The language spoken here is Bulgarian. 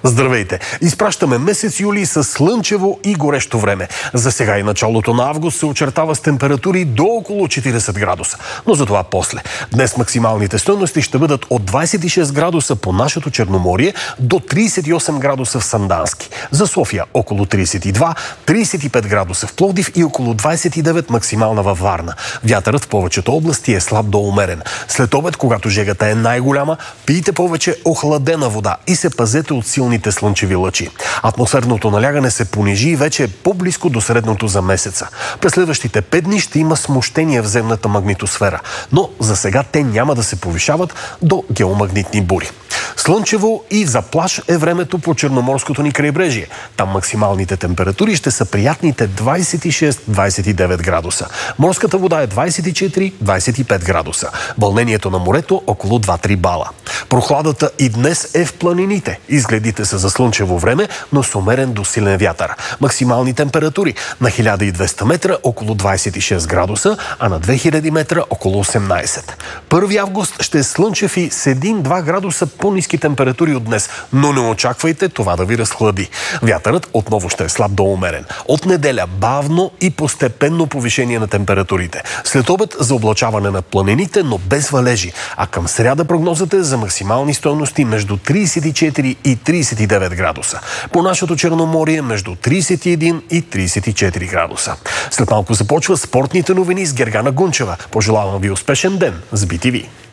Здравейте! Изпращаме месец юли с слънчево и горещо време. За сега и началото на август се очертава с температури до около 40 градуса. Но за това после. Днес максималните стойности ще бъдат от 26 градуса по нашето Черноморие до 38 градуса в Сандански. За София около 32, 35 градуса в Пловдив и около 29 максимална във Варна. Вятърът в повечето области е слаб до умерен. След обед, когато жегата е най-голяма, пийте повече охладена вода и се пазете от силните слънчеви лъчи. Атмосферното налягане се понижи и вече е по-близко до средното за месеца. През следващите 5 дни ще има смущение в земната магнитосфера, но за сега те няма да се повишават до геомагнитни бури. Слънчево и за плаж е времето по Черноморското ни крайбрежие. Там максималните температури ще са приятните 26-29 градуса. Морската вода е 24-25 градуса. Вълнението на морето около 2-3 бала. Прохладата и днес е в планините. Изгледите са за слънчево време, но с умерен до силен вятър. Максимални температури на 1200 метра около 26 градуса, а на 2000 метра около 18. 1 август ще е слънчев и с 1-2 градуса по-ниски температури от днес, но не очаквайте това да ви разхлади. Вятърът отново ще е слаб до умерен. От неделя бавно и постепенно повишение на температурите. След обед заоблачаване на планините, но без валежи. А към сряда прогнозата е за максимални стойности между 34 и 39 градуса. По нашето Черноморие между 31 и 34 градуса. След малко започва спортните новини с Гергана Гунчева. Пожелавам ви успешен ден с BTV.